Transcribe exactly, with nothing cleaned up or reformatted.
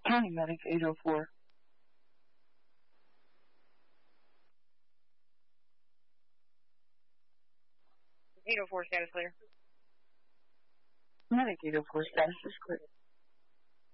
County Medic eight oh four. eight oh four status clear. Medic eight oh four status is clear.